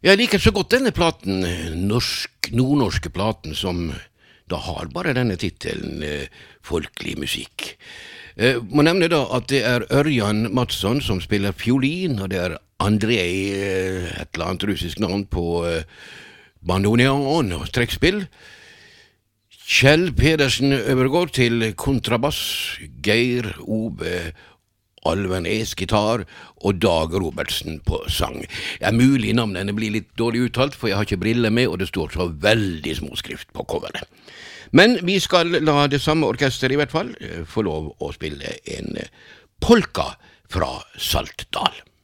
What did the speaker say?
Jeg liker så godt denne platen, nordnorske platen, som da har bare denne titelen, folkelig musikk. Må nevne da at det Ørjan Mattsson som spiller fiolin, og det Andrei, et eller annet russisk navn på bandoneon og trekkspill. Kjell Pedersen overgår til kontrabass, Geir Ove Alvenes gitar og Dag Robertsen på sang. Mulig navnene blir litt dårlig uttalt, for jeg har ikke briller med, og det står så veldig småskrift på coveret. Men vi skal la det samme orkester i hvert fall få lov å spille en polka fra Saltdal.